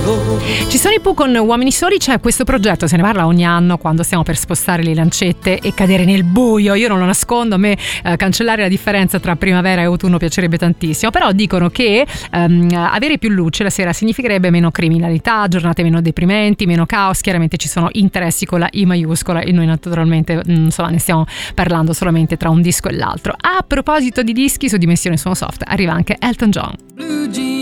Ci sono i Pooh con Uomini Soli. C'è questo progetto, se ne parla ogni anno quando stiamo per spostare le lancette e cadere nel buio. Io non lo nascondo, a me cancellare la differenza tra primavera e autunno piacerebbe tantissimo, però dicono che avere più luce la sera significherebbe meno criminalità, giornate meno deprimenti, meno caos. Chiaramente ci sono interessi con la I maiuscola e noi naturalmente insomma ne stiamo parlando solamente tra un disco e l'altro. A proposito di dischi, su Dimensione Sono Soft arriva anche Elton John.